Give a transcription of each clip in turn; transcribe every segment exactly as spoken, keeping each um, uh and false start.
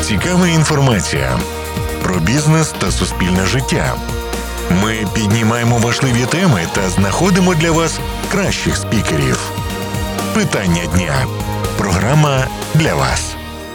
цікава інформація про бізнес та суспільне життя. Ми піднімаємо важливі теми та знаходимо для вас кращих спікерів. Питання дня. Програма для вас.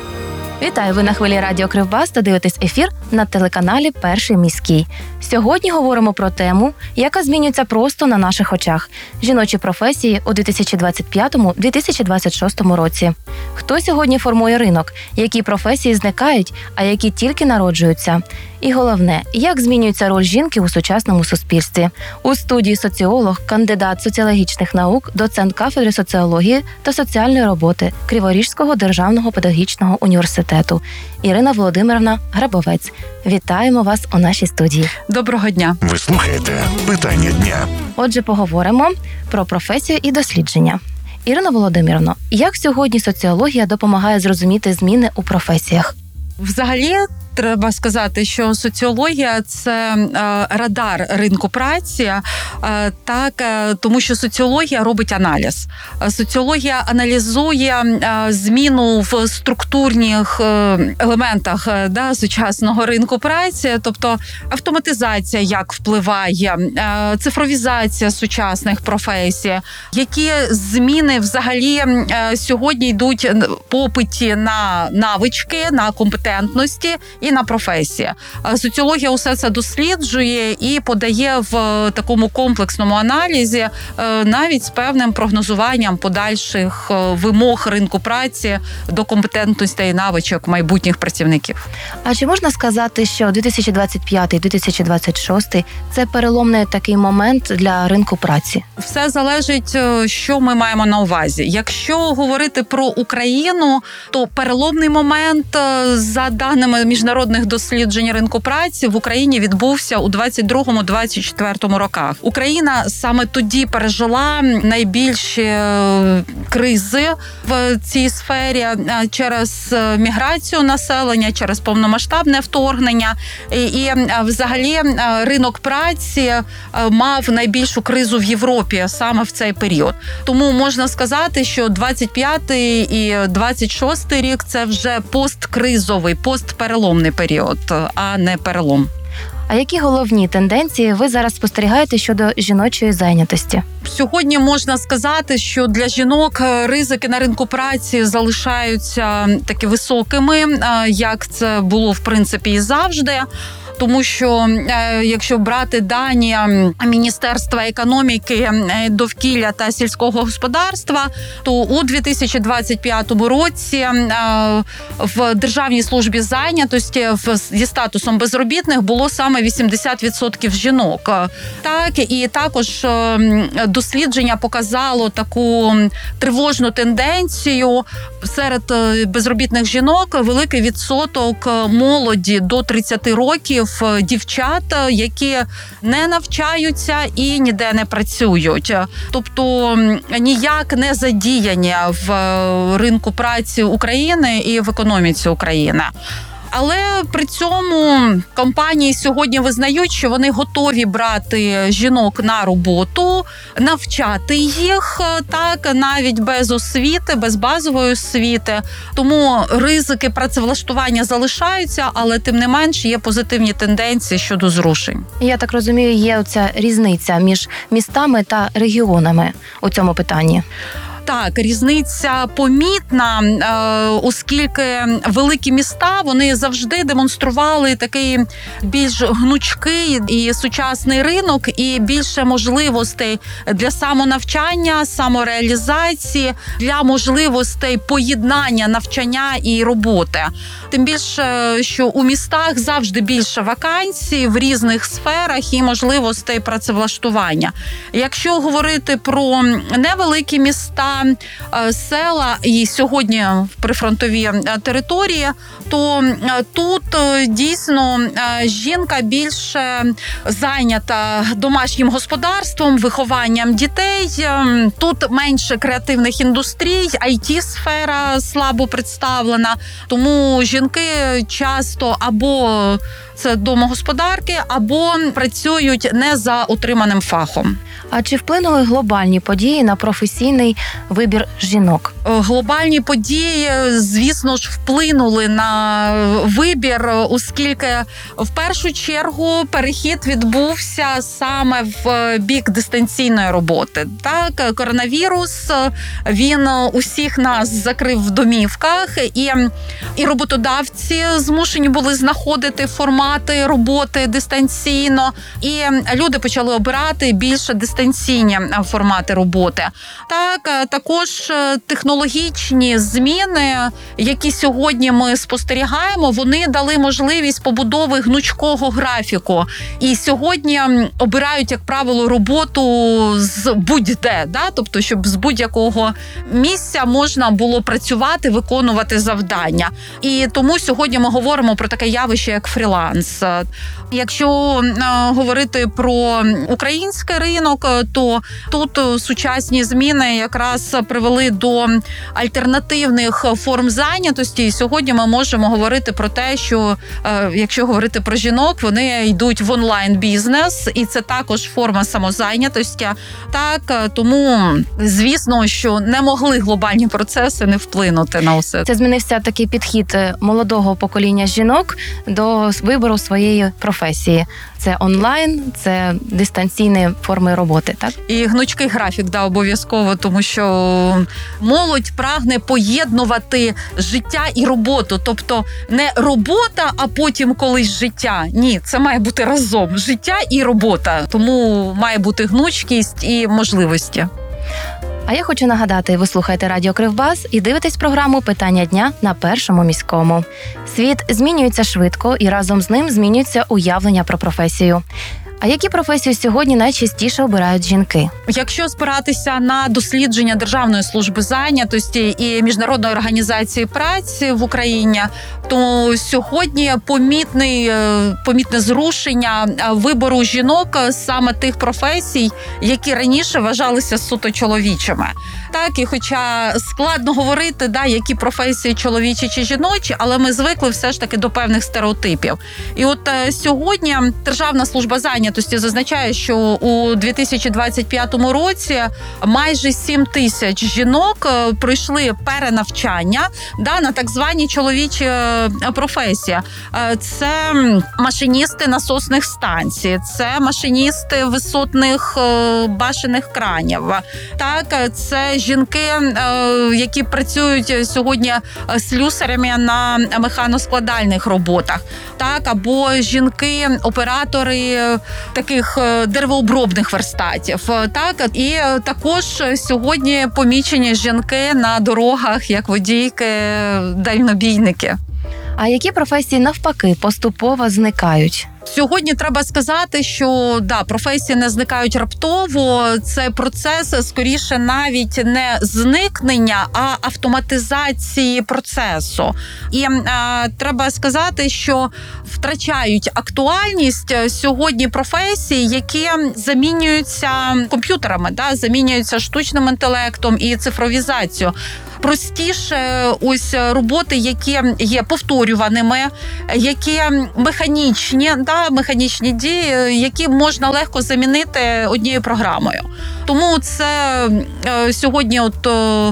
Вітаю, ви на хвилі Радіо Кривбас та дивитесь ефір на телеканалі «Перший міський». Сьогодні говоримо про тему, яка змінюється просто на наших очах – жіночі професії у дві тисячі двадцять п'ятому - дві тисячі двадцять шостому році. Хто сьогодні формує ринок, які професії зникають, а які тільки народжуються? І головне, як змінюється роль жінки у сучасному суспільстві? У студії соціолог, кандидат соціологічних наук, доцент кафедри соціології та соціальної роботи Криворізького державного педагогічного університету Ірина Володимирівна Грабовець. Вітаємо вас у нашій студії. Доброго дня. Ви слухаєте «Питання дня». Отже, поговоримо про професію і дослідження. Ірина Володимирівна, як сьогодні соціологія допомагає зрозуміти зміни у професіях? Взагалі, треба сказати, що соціологія – це е, радар ринку праці, е, так, е, тому що соціологія робить аналіз. Соціологія аналізує е, зміну в структурних е, елементах е, да, сучасного ринку праці, тобто автоматизація, як впливає, е, цифровізація сучасних професій, які зміни взагалі е, сьогодні йдуть по попиті на навички, на компетентності і на професії. Соціологія усе це досліджує і подає в такому комплексному аналізі навіть з певним прогнозуванням подальших вимог ринку праці до компетентності і навичок майбутніх працівників. А чи можна сказати, що дві тисячі двадцять п'ятий - дві тисячі двадцять шостий – це переломний такий момент для ринку праці? Все залежить, що ми маємо на увазі. Якщо говорити про Україну, то переломний момент, за даними міжнародних досліджень ринку праці, в Україні відбувся у двадцять другому - двадцять четвертому роках. Україна саме тоді пережила найбільші кризи в цій сфері через міграцію населення, через повномасштабне вторгнення. І взагалі ринок праці мав найбільшу кризу в Європі саме в цей період. Тому можна сказати, що двадцять п'ятий і двадцять шостий рік – це вже посткризовий, постпереломний період, а не перелом. А які головні тенденції ви зараз спостерігаєте щодо жіночої зайнятості? Сьогодні можна сказати, що для жінок ризики на ринку праці залишаються таки високими, як це було, в принципі, і завжди. Тому що, якщо брати дані Міністерства економіки, довкілля та сільського господарства, то у дві тисячі двадцять п'ятому році в Державній службі зайнятості зі статусом безробітних було саме вісімдесят відсотків жінок. Так, і також дослідження показало таку тривожну тенденцію серед безробітних жінок, великий відсоток молоді до тридцяти років, дівчат, які не навчаються і ніде не працюють. Тобто ніяк не задіяні в ринку праці України і в економіці України. Але при цьому компанії сьогодні визнають, що вони готові брати жінок на роботу, навчати їх, так, навіть без освіти, без базової освіти. Тому ризики працевлаштування залишаються, але тим не менш є позитивні тенденції щодо зрушень. Я так розумію, є оця різниця між містами та регіонами у цьому питанні. Так, різниця помітна, оскільки великі міста, вони завжди демонстрували такий більш гнучкий і сучасний ринок, і більше можливостей для самонавчання, самореалізації, для можливостей поєднання навчання і роботи. Тим більше, що у містах завжди більше вакансій в різних сферах і можливостей працевлаштування. Якщо говорити про невеликі міста, села і сьогодні прифронтові території, то тут дійсно жінка більше зайнята домашнім господарством, вихованням дітей. Тут менше креативних індустрій, ай ті-сфера слабо представлена, тому жінки часто або це домогосподарки, або працюють не за отриманим фахом. А чи вплинули глобальні події на професійний вибір жінок? Глобальні події, звісно ж, вплинули на вибір, оскільки в першу чергу перехід відбувся саме в бік дистанційної роботи. Так, коронавірус, він усіх нас закрив в домівках, і, і роботодавці змушені були знаходити формати роботи дистанційно, і люди почали обирати більше дистанційні формати роботи. Так, також технологічні зміни, які сьогодні ми спостерігаємо, вони дали можливість побудови гнучкого графіку. І сьогодні обирають, як правило, роботу з будь-де, да? Тобто, щоб з будь-якого місця можна було працювати, виконувати завдання. І тому сьогодні ми говоримо про таке явище, як фріланс. Якщо е, говорити про український ринок, то тут сучасні зміни якраз привели до альтернативних форм зайнятості. І сьогодні ми можемо говорити про те, що е, якщо говорити про жінок, вони йдуть в онлайн-бізнес, і це також форма самозайнятості. Так, тому, звісно, що не могли глобальні процеси не вплинути на усе. Це змінився такий підхід молодого покоління жінок до вибору своєї професії. Це онлайн, це дистанційні форми роботи, так? І гнучкий графік, да, обов'язково, тому що молодь прагне поєднувати життя і роботу. Тобто не робота, а потім колись життя. Ні, це має бути разом. Життя і робота. Тому має бути гнучкість і можливості. А я хочу нагадати, ви слухаєте Радіо Кривбас і дивитесь програму «Питання дня» на Першому міському. Світ змінюється швидко і разом з ним змінюється уявлення про професію. А які професії сьогодні найчастіше обирають жінки? Якщо спиратися на дослідження Державної служби зайнятості і Міжнародної організації праці в Україні, то сьогодні помітний, помітне зрушення вибору жінок саме тих професій, які раніше вважалися суто чоловічими. Так, і хоча складно говорити, да, які професії чоловічі чи жіночі, але ми звикли все ж таки до певних стереотипів. І от сьогодні Державна служба зайнятості зазначає, що у дві тисячі двадцять п'ятому році майже сім тисяч жінок пройшли перенавчання, да, на так звані чоловічі професії. Це машиністи насосних станцій, це машиністи висотних башенних кранів. Так, це жінки, які працюють сьогодні слюсарями на механоскладальних роботах. Так, або жінки-оператори таких деревообробних верстатів. Так, і також сьогодні помічені жінки на дорогах як водійки, дальнобійники. А які професії навпаки поступово зникають? Сьогодні треба сказати, що да, професії не зникають раптово. Це процес, скоріше, навіть не зникнення, а автоматизації процесу. І е, треба сказати, що втрачають актуальність сьогодні професії, які замінюються комп'ютерами, да, замінюються штучним інтелектом і цифровізацією. Простіше ось роботи, які є повторюваними, які механічні, да, механічні дії, які можна легко замінити однією програмою. Тому це е, сьогодні от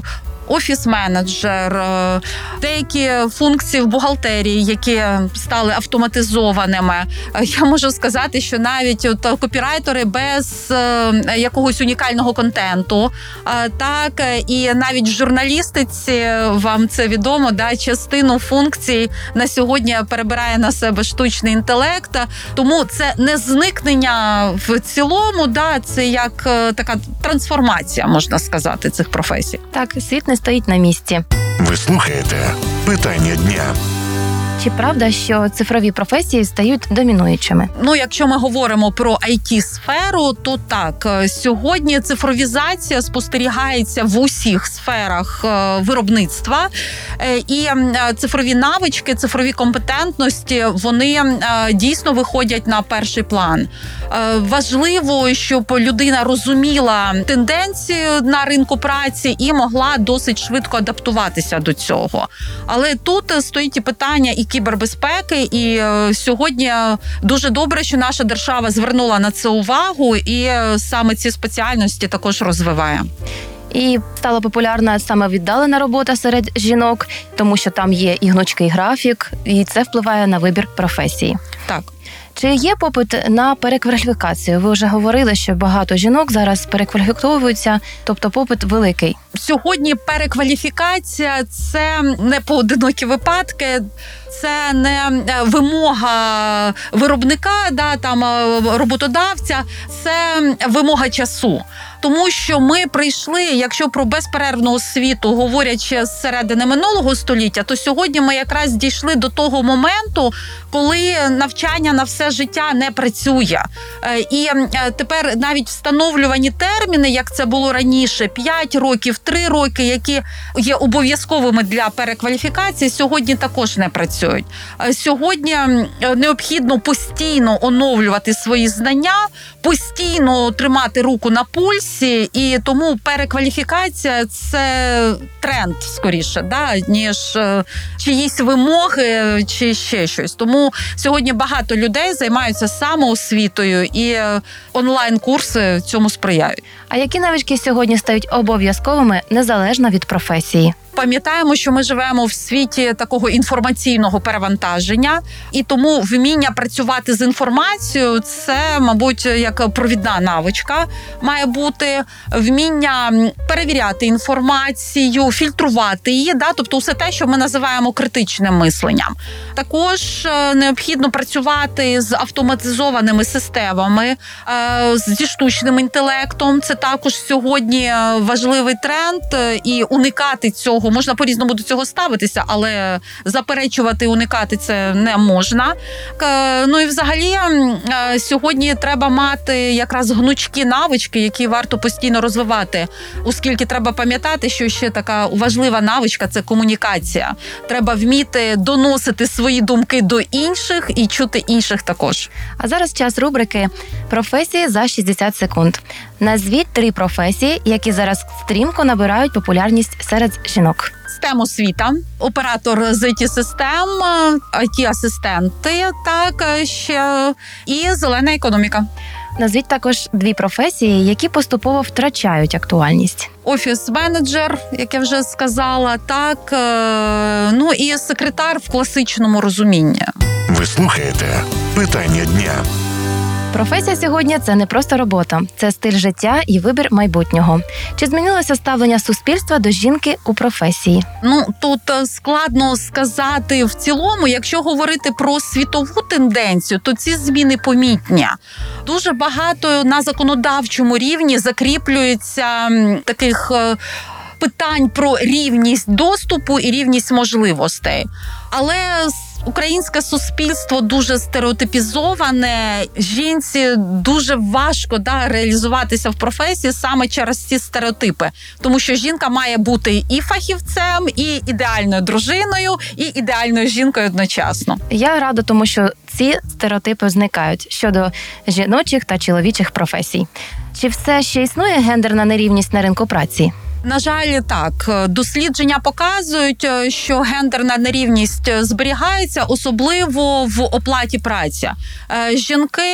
офіс-менеджер, деякі функції в бухгалтерії, які стали автоматизованими. Я можу сказати, що навіть от копірайтери без якогось унікального контенту, так, і навіть в журналістиці, вам це відомо, да, частину функцій на сьогодні перебирає на себе штучний інтелект. Тому це не зникнення в цілому, да, це як така трансформація, можна сказати, цих професій. Так, світ не стоїть на місці. Ви слухаєте «Питання дня». Чи правда, що цифрові професії стають домінуючими? Ну, якщо ми говоримо про ай ті-сферу, то так, сьогодні цифровізація спостерігається в усіх сферах виробництва. І цифрові навички, цифрові компетентності, вони дійсно виходять на перший план. Важливо, щоб людина розуміла тенденцію на ринку праці і могла досить швидко адаптуватися до цього. Але тут стоїть і питання і кібербезпеки, і сьогодні дуже добре, що наша держава звернула на це увагу і саме ці спеціальності також розвиває. І стала популярна саме віддалена робота серед жінок, тому що там є і гнучкий графік, і це впливає на вибір професії. Так. Чи є попит на перекваліфікацію? Ви вже говорили, що багато жінок зараз перекваліфіковуються, тобто попит великий. Сьогодні перекваліфікація – це не поодинокі випадки, це не вимога виробника, да, там, роботодавця, це вимога часу. Тому що ми прийшли, якщо про безперервну освіту говорять ще з середини минулого століття, то сьогодні ми якраз дійшли до того моменту, коли навчання на все життя не працює. І тепер навіть встановлювані терміни, як це було раніше, п'ять років, три роки, які є обов'язковими для перекваліфікації, сьогодні також не працюють. Сьогодні необхідно постійно оновлювати свої знання, постійно тримати руку на пульсі, і тому перекваліфікація – це тренд, скоріше, да, ніж чиїсь вимоги чи ще щось. Тому сьогодні багато людей займаються самоосвітою, і онлайн-курси цьому сприяють. А які навички сьогодні стають обов'язковими незалежно від професії? Пам'ятаємо, що ми живемо в світі такого інформаційного перевантаження, і тому вміння працювати з інформацією – це, мабуть, як провідна навичка має бути. Вміння перевіряти інформацію, фільтрувати її, да? Тобто все те, що ми називаємо критичним мисленням. Також необхідно працювати з автоматизованими системами, зі штучним інтелектом. Це також сьогодні важливий тренд, і уникати цього. Можна по-різному до цього ставитися, але заперечувати, уникати це не можна. Ну і взагалі сьогодні треба мати якраз гнучкі навички, які варто постійно розвивати, оскільки треба пам'ятати, що ще така важлива навичка – це комунікація. Треба вміти доносити свої думки до інших і чути інших також. А зараз час рубрики «Професії за шістдесят секунд». Назвіть три професії, які зараз стрімко набирають популярність серед жінок. Систем освіта, оператор з ай ті-систем, ай ті-асистенти, так, ще, і зелена економіка. Назвіть також дві професії, які поступово втрачають актуальність. Офіс-менеджер, як я вже сказала, так, ну і секретар в класичному розумінні. Ви слухаєте «Питання дня». Професія сьогодні – це не просто робота, це стиль життя і вибір майбутнього. Чи змінилося ставлення суспільства до жінки у професії? Ну, тут складно сказати в цілому. Якщо говорити про світову тенденцію, то ці зміни помітні. Дуже багато на законодавчому рівні закріплюється таких питань про рівність доступу і рівність можливостей. Але українське суспільство дуже стереотипізоване, жінці дуже важко да, реалізуватися в професії саме через ці стереотипи. Тому що жінка має бути і фахівцем, і ідеальною дружиною, і ідеальною жінкою одночасно. Я рада, тому що ці стереотипи зникають щодо жіночих та чоловічих професій. Чи все ще існує гендерна нерівність на ринку праці? На жаль, так. Дослідження показують, що гендерна нерівність зберігається, особливо в оплаті праці. Жінки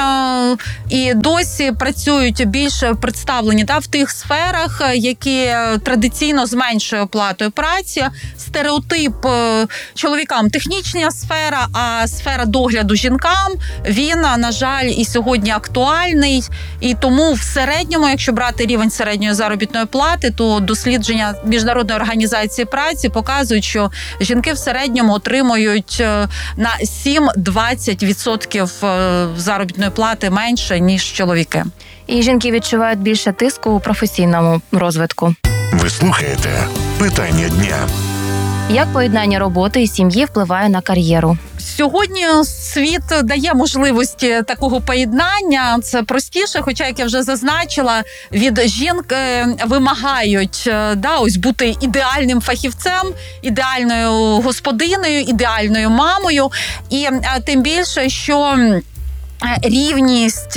і досі працюють більше представлені да, в тих сферах, які традиційно з меншою оплатою праці. Стереотип чоловікам – технічна сфера, а сфера догляду жінкам, він, на жаль, і сьогодні актуальний. І тому в середньому, якщо брати рівень середньої заробітної плати, то дослідження Міжнародної організації праці показують, що жінки в середньому отримують на сім-двадцять відсотків заробітної плати менше, ніж чоловіки. І жінки відчувають більше тиску у професійному розвитку. Ви слухаєте «Питання дня». Як поєднання роботи і сім'ї впливає на кар'єру? Сьогодні світ дає можливості такого поєднання. Це простіше, хоча, як я вже зазначила, від жінки вимагають да, ось бути ідеальним фахівцем, ідеальною господинею, ідеальною мамою. І тим більше, що рівність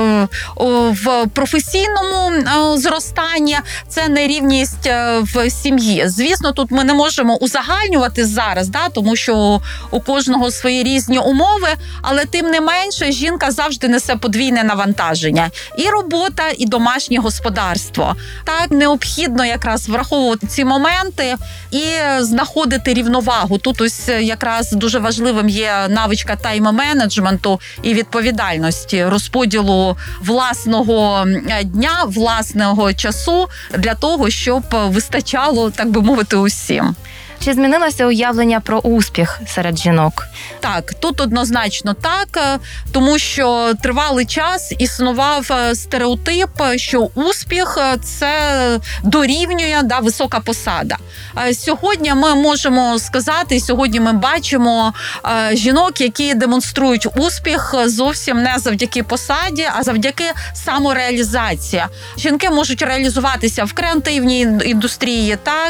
в професійному зростанні, це не рівність в сім'ї. Звісно, тут ми не можемо узагальнювати зараз, да, тому що у кожного свої різні умови, але тим не менше жінка завжди несе подвійне навантаження. І робота, і домашнє господарство. Так, необхідно якраз враховувати ці моменти і знаходити рівновагу. Тут ось якраз дуже важливим є навичка тайм-менеджменту і відповідальності, розподілу власного дня, власного часу для того, щоб вистачало, так би мовити, усім. Чи змінилося уявлення про успіх серед жінок? Так, тут однозначно так, тому що тривалий час існував стереотип, що успіх – це дорівнює, да, висока посада. Сьогодні ми можемо сказати, сьогодні ми бачимо жінок, які демонструють успіх зовсім не завдяки посаді, а завдяки самореалізації. Жінки можуть реалізуватися в креативній індустрії, так,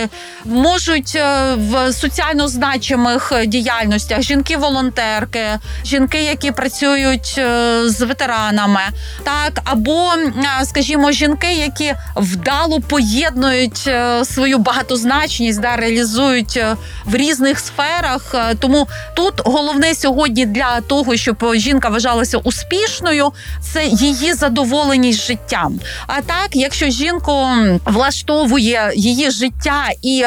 можуть в соціально значимих діяльностях, жінки-волонтерки, жінки, які працюють з ветеранами, так, або, скажімо, жінки, які вдало поєднують свою багатозначність, да, реалізують в різних сферах. Тому тут головне сьогодні для того, щоб жінка вважалася успішною, це її задоволеність життям. А так, якщо жінку влаштовує її життя і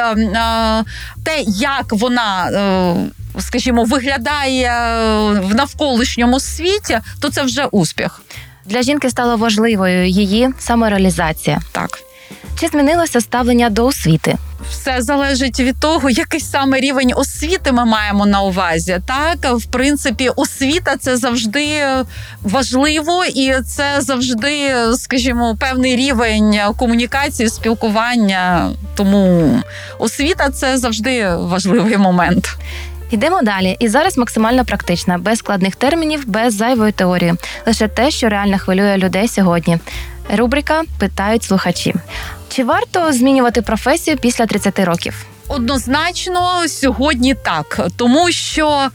те, як вона, скажімо, виглядає в навколишньому світі, то це вже успіх. Для жінки стало важливою її самореалізація. Так. Чи змінилося ставлення до освіти? Все залежить від того, який саме рівень освіти ми маємо на увазі. Так, в принципі, освіта – це завжди важливо, і це завжди, скажімо, певний рівень комунікації, спілкування. Тому освіта – це завжди важливий момент. Йдемо далі. І зараз максимально практично, без складних термінів, без зайвої теорії. Лише те, що реально хвилює людей сьогодні. Рубрика «Питають слухачі». Чи варто змінювати професію після тридцяти років? Однозначно, сьогодні так. Тому що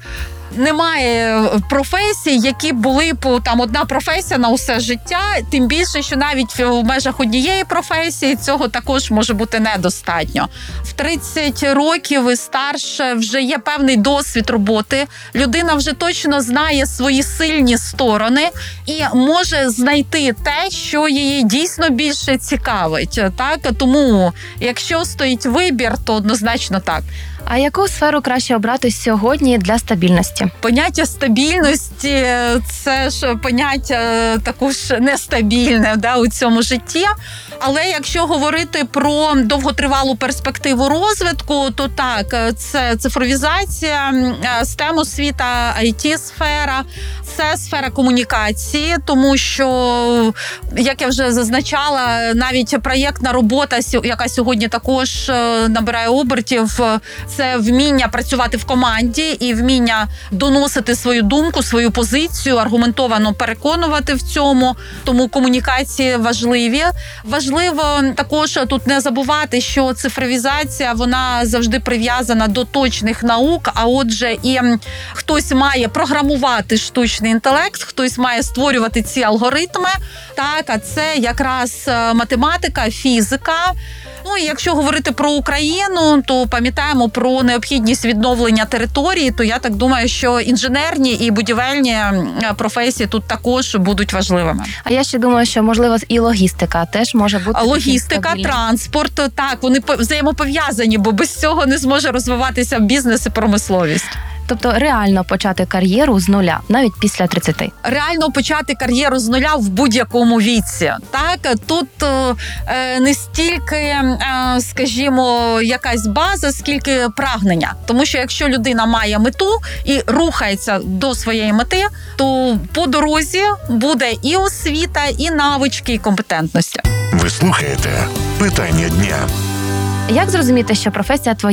немає професій, які були б там одна професія на усе життя, тим більше, що навіть в межах однієї професії цього також може бути недостатньо. В тридцять років і старше вже є певний досвід роботи, людина вже точно знає свої сильні сторони і може знайти те, що її дійсно більше цікавить. Так? Тому, якщо стоїть вибір, то однозначно так. А яку сферу краще обрати сьогодні для стабільності? Поняття стабільності – це ж поняття також нестабільне, да, у цьому житті. Але якщо говорити про довготривалу перспективу розвитку, то так, це цифровізація, стем освіта, ай ті-сфера, це сфера комунікації, тому що, як я вже зазначала, навіть проєктна робота, яка сьогодні також набирає обертів, це вміння працювати в команді і вміння доносити свою думку, свою позицію, аргументовано переконувати в цьому. Тому комунікації важливі. Важливо також тут не забувати, що цифровізація, вона завжди прив'язана до точних наук, а отже і хтось має програмувати штучний інтелект, хтось має створювати ці алгоритми. Так, а це якраз математика, фізика. Ну і якщо говорити про Україну, то пам'ятаємо про необхідність відновлення території, то я так думаю, що інженерні і будівельні професії тут також будуть важливими. А я ще думаю, що, можливо, і логістика теж може бути. Логістика, транспорт, так, вони взаємопов'язані, бо без цього не зможе розвиватися бізнес і промисловість. Тобто реально почати кар'єру з нуля, навіть після тридцяти. Реально почати кар'єру з нуля в будь-якому віці. Так, тут е, не стільки, е, скажімо, якась база, скільки прагнення. Тому що якщо людина має мету і рухається до своєї мети, то по дорозі буде і освіта, і навички, і компетентності. Ви слухаєте «Питання дня». Як зрозуміти, що професія твоя?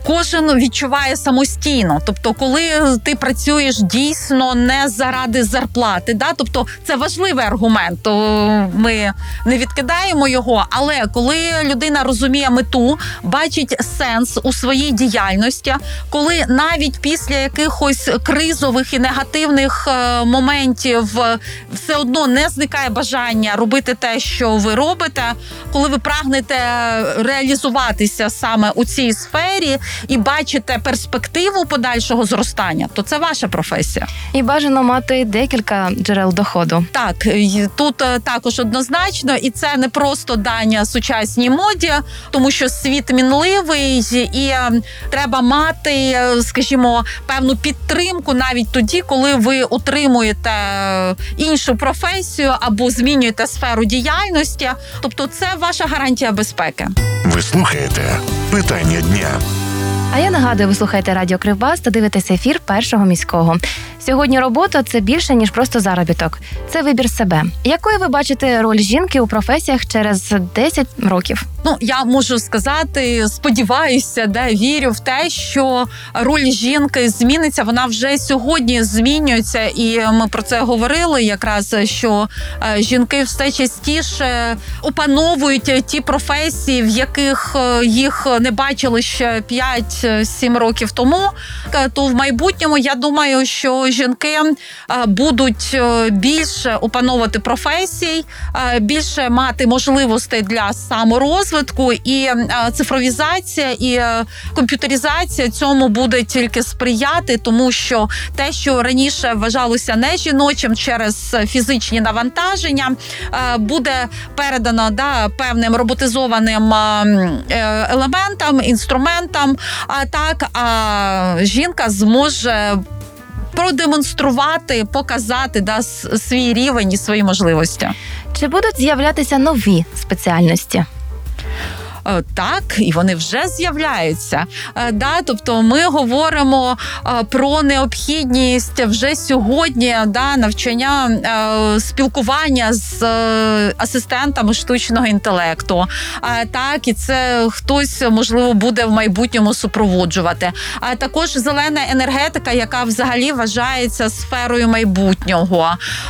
кожен відчуває самостійно. Тобто, коли ти працюєш дійсно не заради зарплати, да? Тобто це важливий аргумент, то ми не відкидаємо його, але коли людина розуміє мету, бачить сенс у своїй діяльності, коли навіть після якихось кризових і негативних моментів все одно не зникає бажання робити те, що ви робите, коли ви прагнете реалізуватися саме у цій сфері і бачите перспективу подальшого зростання, то це ваша професія. І бажано мати декілька джерел доходу. Так, тут також однозначно, і це не просто дання сучасній моді, тому що світ мінливий, і треба мати, скажімо, певну підтримку навіть тоді, коли ви отримуєте іншу професію або змінюєте сферу діяльності. Тобто це ваша гарантія безпеки. Ви слухаєте «Питання дня». А я нагадую, ви слухаєте Радіо Кривбас та дивитесь ефір Першого міського. Сьогодні робота – це більше, ніж просто заробіток. Це вибір себе. Якою ви бачите роль жінки у професіях через десять років? Ну, я можу сказати, сподіваюся, да, вірю в те, що роль жінки зміниться. Вона вже сьогодні змінюється, і ми про це говорили якраз, що жінки все частіше опановують ті професії, в яких їх не бачили ще п'ять-сім років тому. То в майбутньому, я думаю, що жінки будуть більше опановувати професій, більше мати можливостей для саморозвитку, і цифровізація, і комп'ютеризація цьому буде тільки сприяти, тому що те, що раніше вважалося не жіночим через фізичні навантаження, буде передано да, певним роботизованим елементам, інструментам, а так, а жінка зможе продемонструвати, показати да, свій рівень і свої можливості. Чи будуть з'являтися нові спеціальності? Так, і вони вже з'являються. Да, тобто ми говоримо про необхідність вже сьогодні да, навчання, спілкування з асистентами штучного інтелекту. Так, і це хтось, можливо, буде в майбутньому супроводжувати. А також зелена енергетика, яка взагалі вважається сферою майбутнього.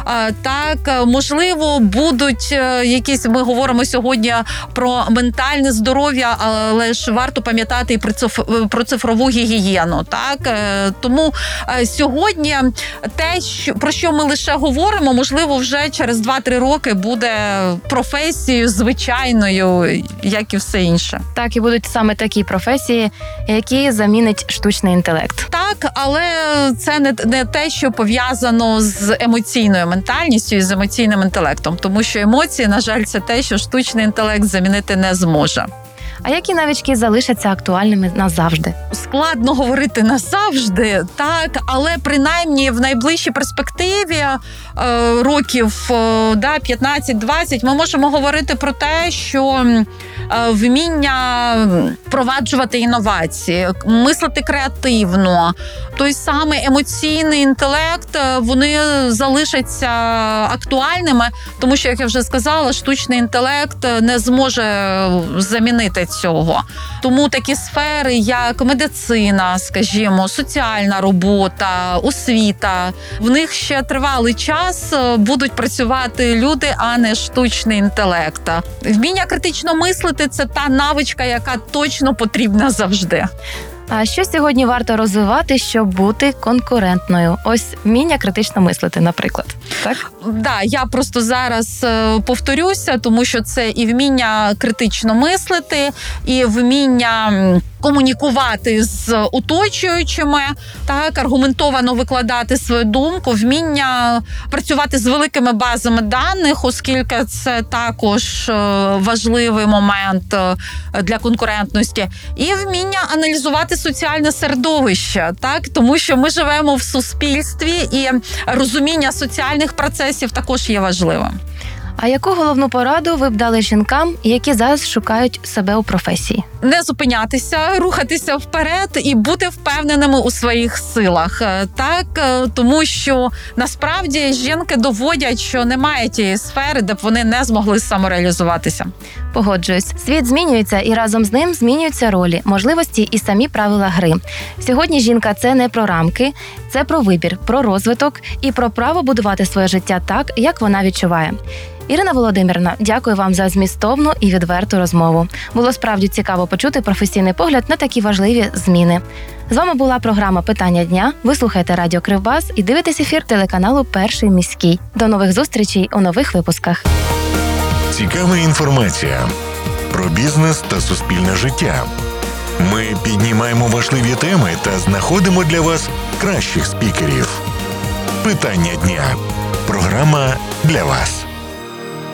Так, можливо, будуть якісь, ми говоримо сьогодні про ментальне здоров'я, здоров'я, але ж варто пам'ятати і про цифрову гігієну. Так? Тому сьогодні те, про що ми лише говоримо, можливо, вже через два-три роки буде професією звичайною, як і все інше. Так, і будуть саме такі професії, які замінить штучний інтелект. Так, але це не, не те, що пов'язано з емоційною ментальністю і з емоційним інтелектом, тому що емоції, на жаль, це те, що штучний інтелект замінити не зможе. А які навички залишаться актуальними назавжди? Складно говорити назавжди, так, але принаймні в найближчій перспективі е, років е, да, п'ятнадцять-двадцять ми можемо говорити про те, що е, вміння впроваджувати інновації, мислити креативно, той самий емоційний інтелект, вони залишаться актуальними, тому що, як я вже сказала, штучний інтелект не зможе замінити цього. Тому такі сфери, як медицина, скажімо, соціальна робота, освіта, в них ще тривалий час будуть працювати люди, а не штучний інтелект. Вміння критично мислити – це та навичка, яка точно потрібна завжди. А що сьогодні варто розвивати, щоб бути конкурентною? Ось вміння критично мислити, наприклад. Так? Да, я просто зараз повторюся, тому що це і вміння критично мислити, і вміння комунікувати з оточуючими, так, аргументовано викладати свою думку, вміння працювати з великими базами даних, оскільки це також важливий момент для конкурентності, і вміння аналізувати соціальне середовище, так, тому що ми живемо в суспільстві, і розуміння соціальних процесів також є важливим. А яку головну пораду ви б дали жінкам, які зараз шукають себе у професії? Не зупинятися, рухатися вперед і бути впевненими у своїх силах. Так, тому що насправді жінки доводять, що немає тієї сфери, де б вони не змогли самореалізуватися. Погоджуюсь. Світ змінюється, і разом з ним змінюються ролі, можливості і самі правила гри. Сьогодні жінка – це не про рамки, це про вибір, про розвиток і про право будувати своє життя так, як вона відчуває. Ірина Володимирівна, дякую вам за змістовну і відверту розмову. Було справді цікаво почути професійний погляд на такі важливі зміни. З вами була програма «Питання дня». Ви слухаєте Радіо Кривбас і дивитесь ефір телеканалу «Перший міський». До нових зустрічей у нових випусках. Цікава інформація про бізнес та суспільне життя. Ми піднімаємо важливі теми та знаходимо для вас кращих спікерів. Питання дня. Програма для вас.